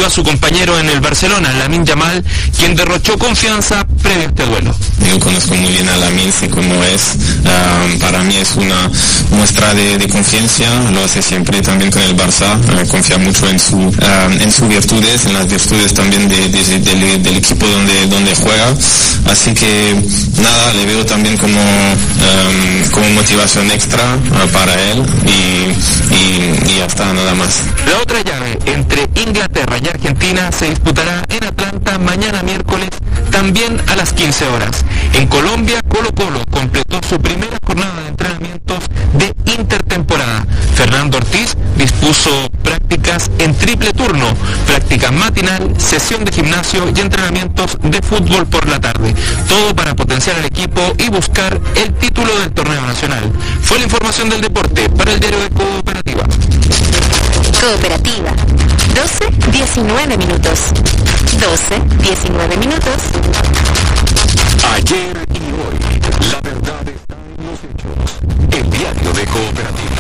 a su compañero en el Barcelona, Lamine Yamal, quien derrochó confianza previo a este duelo. Yo conozco muy bien a Lamine, sé cómo es. Para mí es una muestra de confianza, lo hace siempre también con el Barça, confía mucho en sus virtudes, en las virtudes también del equipo donde juega, así que nada, le veo también como motivación extra para él y ya está, nada más. La otra llave entre Inglaterra y Argentina se disputará en Atlanta mañana miércoles, también a las 15 horas. En Colombia, Colo-Colo completó su primera jornada de entrenamientos de intertemporada. Fernando Ortiz dispuso prácticas en triple turno, práctica matinal, sesión de gimnasio y entrenamientos de fútbol por la tarde. Todo para potenciar al equipo y buscar el título del torneo nacional. Fue la información del deporte para el diario de Cooperativa. Cooperativa. 12:19 minutos. 12:19 minutos. Ayer y hoy, la verdad está en los hechos. El diario de Cooperativa.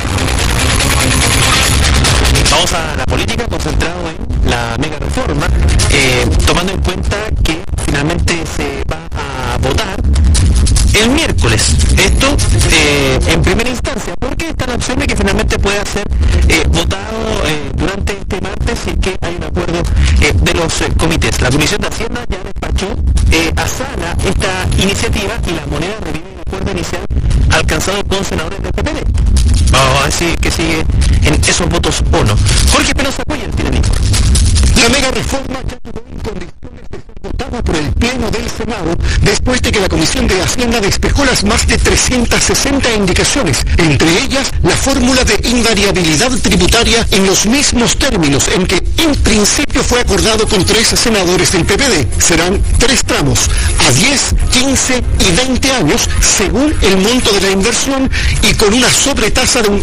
Vamos a la política, concentrado en la mega reforma, tomando en cuenta que finalmente se va a votar el miércoles. Esto en primera instancia, porque está la opción de que finalmente pueda ser votado durante este martes si es que hay un acuerdo de los comités. La Comisión de Hacienda ya despachó a sala esta iniciativa y la moneda revive el acuerdo inicial alcanzado con senadores del PPD. Vamos a ver si que sigue en esos votos o no. Jorge Penosa Cuellar tiene el informe. La mega reforma ya quedó en condiciones de ser votada por el Pleno del Senado después de que la Comisión de Hacienda despejó las más de 360 indicaciones, entre ellas la fórmula de invariabilidad tributaria en los mismos términos en que en principio fue acordado con 3 senadores del PPD. Serán 3 tramos, a 10, 15 y 20 años, según el monto de la inversión y con una sobretasa de un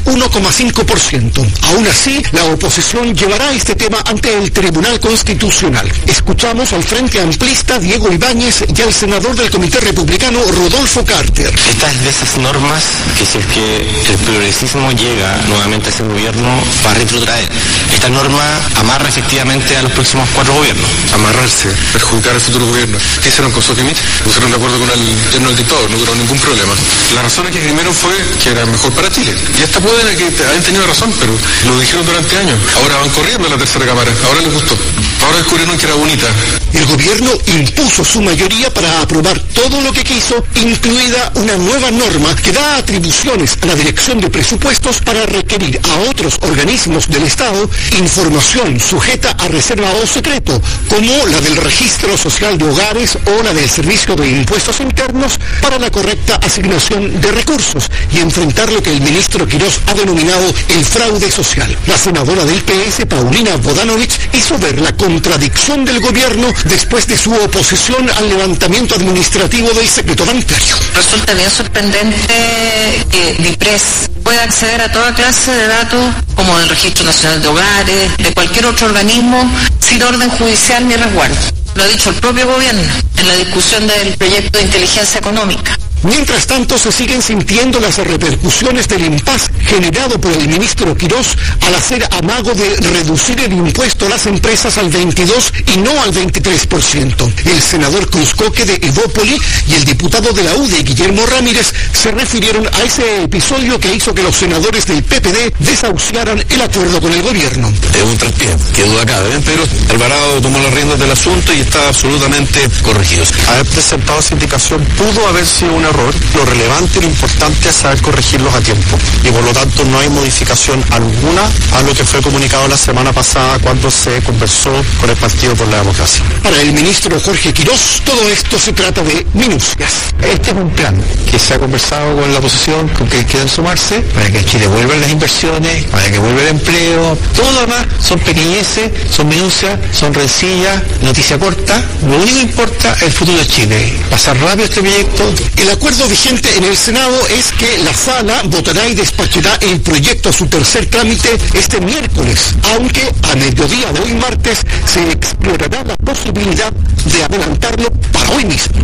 1,5%. Aún así, la oposición llevará este tema ante el Tribunal Constitucional. Escuchamos al Frente Amplista Diego Ibáñez y al senador del Comité Republicano Rodolfo Carter. Estas de esas normas que si es que el progresismo llega nuevamente a ese gobierno va a retrotraer. Esta norma amarra efectivamente a los próximos 4 gobiernos. Amarrarse, perjudicar al futuro gobierno. ¿Qué hicieron con Soquimich? Pusieron de acuerdo con el yerno del dictador, no hubo ningún problema. La razón que primero fue que era mejor para Chile. Y esta puede que hayan tenido razón, pero lo dijeron durante años. Ahora van corriendo a la tercera cámara. Ahora les gustó. Ahora descubrieron que era bonita. El gobierno impuso su mayoría para aprobar todo lo que quiso, incluida una nueva norma que da atribuciones a la Dirección de Presupuestos para requerir a otros organismos del Estado información sujeta a reserva o secreto, como la del Registro Social de Hogares o la del Servicio de Impuestos Internos para la correcta asignación de recursos y enfrentar lo que el ministro Quirós ha denominado el fraude social. La senadora del PS, Paulina Bodanovich, hizo ver la contradicción del gobierno después de su oposición al levantamiento administrativo del secreto bancario. Resulta bien sorprendente que DIPRES pueda acceder a toda clase de datos, como el Registro Nacional de Hogares, de cualquier otro organismo, sin orden judicial ni resguardo. Lo ha dicho el propio gobierno en la discusión del proyecto de inteligencia económica. Mientras tanto, se siguen sintiendo las repercusiones del impasse generado por el ministro Quirós al hacer amago de reducir el impuesto a las empresas al 22 y no al 23%. El senador Cruzcoque de Evópoli y el diputado de la UDI, Guillermo Ramírez, se refirieron a ese episodio que hizo que los senadores del PPD desahuciaran el acuerdo con el gobierno. Es un traspié, que duda cabe, pero Alvarado tomó las riendas del asunto y está absolutamente corregido. Haber presentado esa indicación pudo haber sido una error. Lo relevante y lo importante es saber corregirlos a tiempo y por lo tanto no hay modificación alguna a lo que fue comunicado la semana pasada cuando se conversó con el Partido por la Democracia. Para el ministro Jorge Quirós, todo esto se trata de minucias. Este es un plan que se ha conversado con la oposición, con que quieren sumarse, para que Chile vuelvan las inversiones, para que vuelva el empleo. Todo lo demás son pequeñeces, son minucias, son rencillas, noticia corta. Lo único que importa es el futuro de Chile. Pasar rápido este proyecto. El acuerdo vigente en el Senado es que la sala votará y despachará el proyecto a su tercer trámite este miércoles, aunque a mediodía de hoy martes se explorará la posibilidad de adelantarlo para hoy mismo.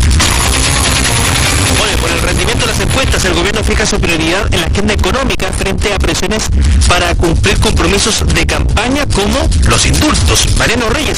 Bueno, por el rendimiento de las encuestas, el gobierno fija su prioridad en la agenda económica frente a presiones para cumplir compromisos de campaña como los indultos. Mariano Reyes